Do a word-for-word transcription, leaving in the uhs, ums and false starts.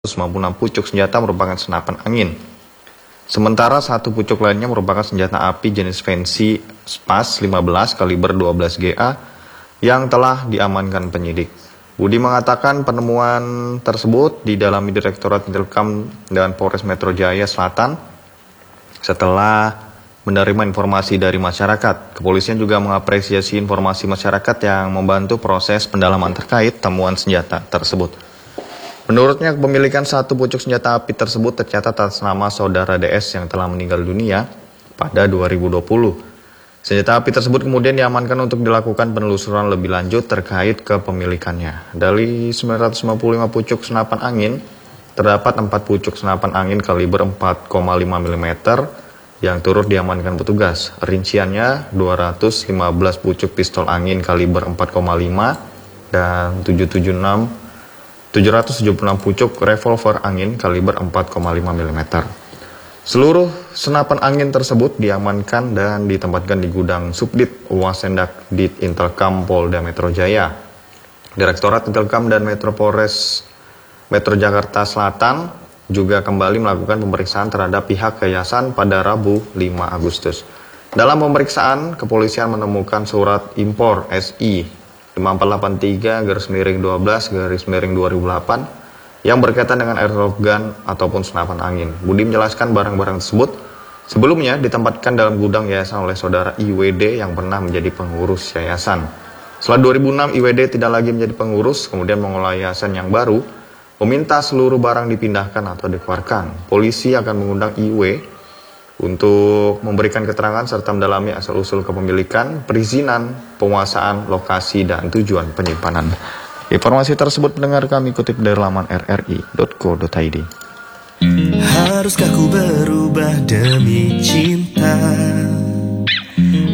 lima puluh enam pucuk senjata merupakan senapan angin. Sementara satu pucuk lainnya merupakan senjata api jenis Fancy Spas lima belas kaliber dua belas G A yang telah diamankan penyidik. Budi mengatakan penemuan tersebut didalami Direktorat Intelkam dan Polres Metro Jaya Selatan setelah menerima informasi dari masyarakat. Kepolisian juga mengapresiasi informasi masyarakat yang membantu proses pendalaman terkait temuan senjata tersebut. Menurutnya, kepemilikan satu pucuk senjata api tersebut tercatat atas nama saudara D S yang telah meninggal dunia pada dua ribu dua puluh. Senjata api tersebut kemudian diamankan untuk dilakukan penelusuran lebih lanjut terkait kepemilikannya. Dari sembilan ratus lima puluh lima pucuk senapan angin, terdapat empat pucuk senapan angin kaliber empat koma lima milimeter yang turut diamankan petugas. Rinciannya dua ratus lima belas pucuk pistol angin kaliber empat koma lima dan tujuh ratus tujuh puluh enam pucuk revolver angin kaliber empat koma lima milimeter. Seluruh senapan angin tersebut diamankan dan ditempatkan di gudang Subdit Wasendak Dit Intelkam Polda Metro Jaya. Direktorat Intelkam dan Metro Polres Metro Jakarta Selatan juga kembali melakukan pemeriksaan terhadap pihak yayasan pada Rabu lima Agustus. Dalam pemeriksaan, kepolisian menemukan surat impor S I lima empat delapan tiga garis miring dua belas garis miring dua ribu delapan yang berkaitan dengan airsoft gun ataupun senapan angin. Budi menjelaskan barang-barang tersebut sebelumnya ditempatkan dalam gudang yayasan oleh saudara I W D yang pernah menjadi pengurus yayasan. Setelah dua ribu enam I W D tidak lagi menjadi pengurus, kemudian mengelola yayasan yang baru, meminta seluruh barang dipindahkan atau dikeluarkan. Polisi akan mengundang I W untuk memberikan keterangan serta mendalami asal-usul kepemilikan, perizinan, penguasaan, lokasi, dan tujuan penyimpanan. Informasi tersebut pendengar kami kutip dari laman r r i titik co titik i d. Haruskah ku berubah demi cinta?